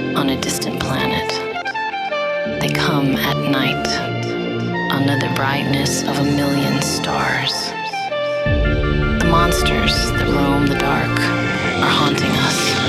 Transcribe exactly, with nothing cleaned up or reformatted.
on a distant planet. They come at night under the brightness of a million stars. The monsters that roam the dark are haunting us.